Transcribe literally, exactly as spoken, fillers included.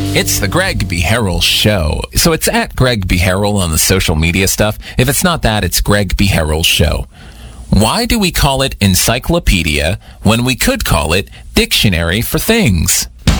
It's the Greg B. Harrell Show. So it's at Greg B. Harrell on the social media stuff. If it's not that, it's Greg B. Harrell Show. Why do we call it encyclopedia when we could call it dictionary for things?